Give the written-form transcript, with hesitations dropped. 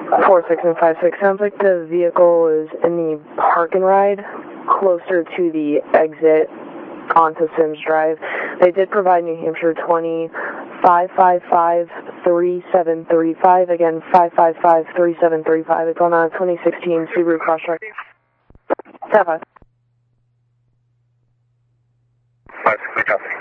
46 and 56. Sounds like the vehicle is in the park and ride closer to the exit onto Sims Drive. They did provide New Hampshire 20-555-3735. Again, 555-3735. It's on a 2016 Subaru Crosstrek. 5. 5, copy.